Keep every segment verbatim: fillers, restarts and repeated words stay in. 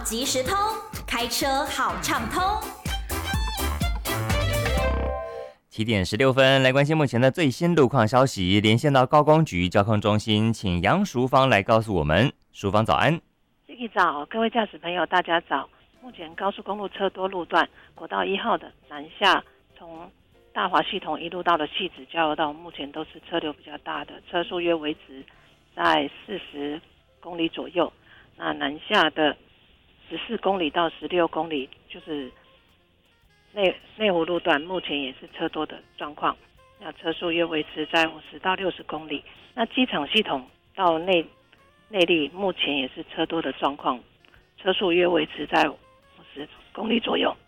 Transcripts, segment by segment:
即时通，开车好畅通。 七点十六分，来关心目前的最新路况消息。连线到高工局交通中心，请杨淑芳来告诉我们。淑芳早安。 一早，各位驾驶朋友，大家早。目前高速公路车多路段，国道一号的南下，从大华系统一路到了汐止交流道，目前都是车流比较大的，车速约维持在四十公里左右。那南下的十四公里到十六公里，就是内内湖路段，目前也是车多的状况。那车速约维持在五十到六十公里。那机场系统到内内壢，目前也是车多的状况，车速约维持在五十公里左右。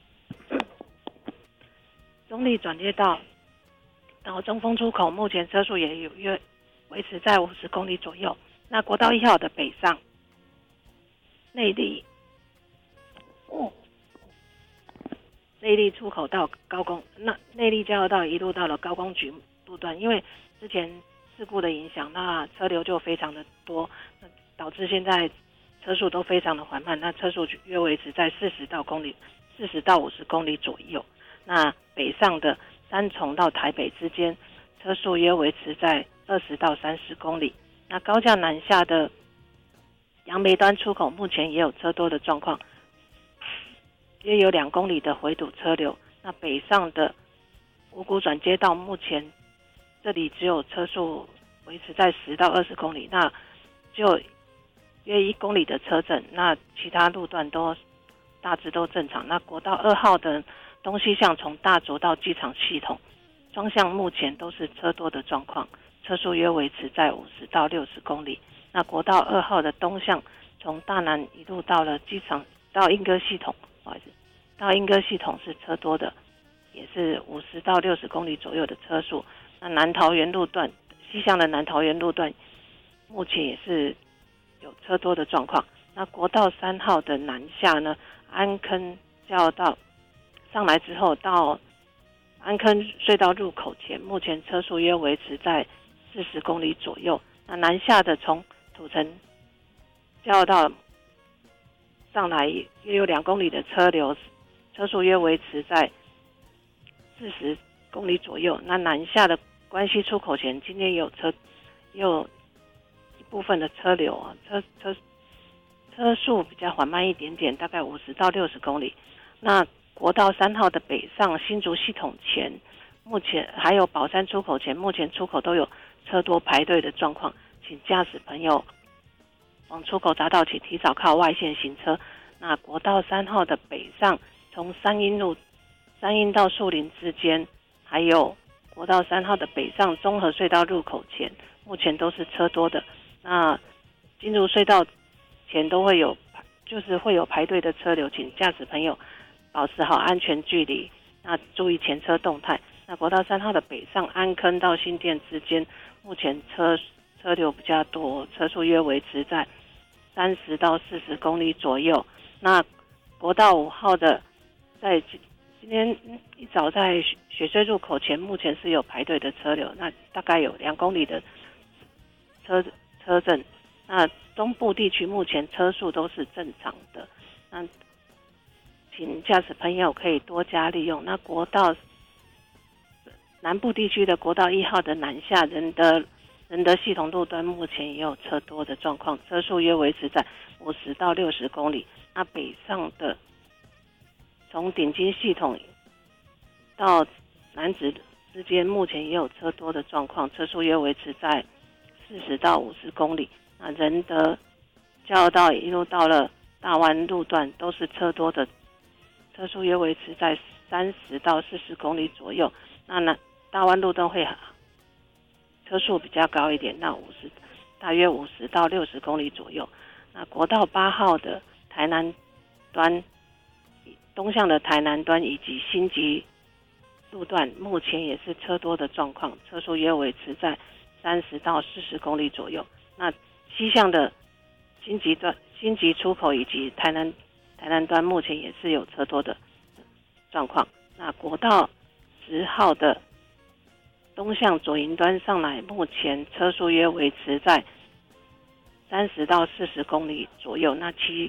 中立转接道到中丰出口，目前车速也有约维持在五十公里左右。那国道一号的北上内壢，哦，内壢出口到高工，那内壢交流道一路到了高工局路段，因为之前事故的影响，那车流就非常的多，那导致现在车速都非常的缓慢，那车速约维持在四十到公里，四十到五十公里左右。那北上的三重到台北之间，车速约维持在二十到三十公里。那高架南下的杨梅端出口，目前也有车多的状况，约有两公里的回堵车流。那北上的五股转接道，目前这里只有车速维持在十到二十公里，那就约一公里的车阵，那其他路段都大致都正常。那国道二号的东西向从大竹到机场系统双向，目前都是车多的状况，车速约维持在五十到六十公里。那国道二号的东向从大南一路到了机场到鶯歌系统，不好意思，到鶯歌系统是车多的，也是五十到六十公里左右的车速。那南桃园路段，西向的南桃园路段，目前也是有车多的状况。那国道三号的南下呢，安坑交流道上来之后，到安坑隧道入口前，目前车速约维持在四十公里左右。那南下的从土城交流道上来约有两公里的车流，车速约维持在四十公里左右。那南下的关西出口前，今天也有车，也有一部分的车流啊，车车车速比较缓慢一点点，大概五十到六十公里。那国道三号的北上新竹系统前，目前还有宝山出口前，目前出口都有车多排队的状况，请驾驶朋友往出口匝道请提早靠外线行车。那国道三号的北上，从三鶯路三鶯到树林之间，还有国道三号的北上中和隧道入口前，目前都是车多的。那进入隧道前都会有，就是会有排队的车流，请驾驶朋友保持好安全距离，那注意前车动态。那国道三号的北上安坑到新店之间，目前车车流比较多，车速约维持在三十到四十公里左右。那国道五号的在今天一早在雪隧入口前，目前是有排队的车流，那大概有两公里的车车阵。那中部地区目前车速都是正常的，那请驾驶朋友可以多加利用。那国道南部地区的国道一号的南下仁德仁德系统路段，目前也有车多的状况，车速约维持在五十到六十公里。那北上的从顶金系统到南子之间，目前也有车多的状况，车速约维持在四十到五十公里。那仁德交流道一路到了大湾路段，都是车多的，车速约维持在三十到四十公里左右。那呢，大湾路段会车速比较高一点，那五十大约五十到六十公里左右。那国道八号的台南端东向的台南端以及新集路段，目前也是车多的状况，车速约维持在三十到四十公里左右。那西向的新集段、新集出口以及台南台南端，目前也是有车多的状况。那国道十号的东向左营端上来，目前车速约维持在三十到四十公里左右。那其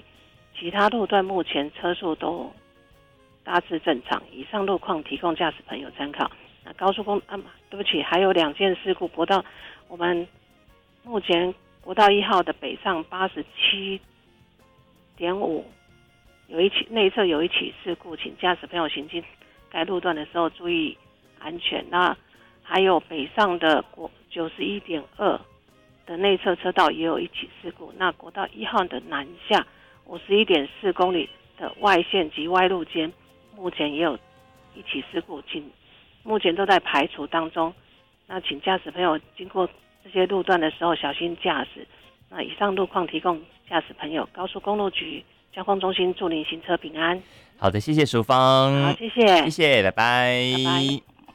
其他路段目前车速都大致正常。以上路况提供驾驶朋友参考。那高速公路啊，对不起，还有两件事故，国道我们目前国道一号的北上八十七点五有一起内侧有一起事故，请驾驶朋友行经该路段的时候注意安全。那还有北上的国九十一点二的内侧车道也有一起事故。那国道一号的南下五十一点四公里的外线及外路间，目前也有一起事故，请目前都在排除当中。那请驾驶朋友经过这些路段的时候小心驾驶。那以上路况提供驾驶朋友高速公路局交通中心祝您行车平安。 好的，谢谢淑芳。 好，谢谢， 谢谢，拜拜。 拜拜。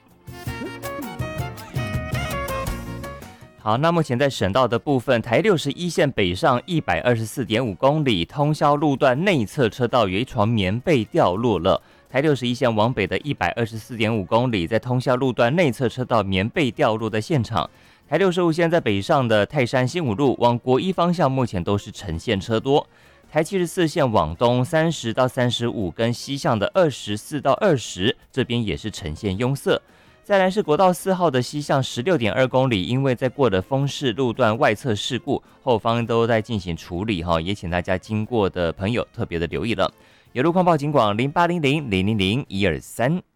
好，那目前在省道的部分，台六十一线北上一百二十四点五公里，通霄路段内侧车道有一床棉被掉落了。台六十一线往北的一百二十四点五公里，在通霄路段内侧车道棉被掉落的现场。台六十五线在北上的泰山新五路往国一方向，目前都是呈现车多。台七十四线往东三十到三十五跟西向的二十四到二十，这边也是呈现拥塞。再来是国道四号的西向十六点二公里，因为在过了丰市路段外侧事故，后方都在进行处理哈，也请大家经过的朋友特别的留意了。有路况报警广零八零零零零零一二三。